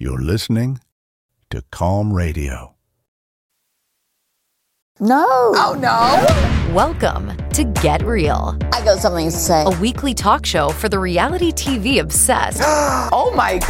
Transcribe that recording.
You're listening to Calm Radio. No. Oh, no. Welcome to Get Real. I got something to say. A weekly talk show for the reality TV obsessed. Oh, my God.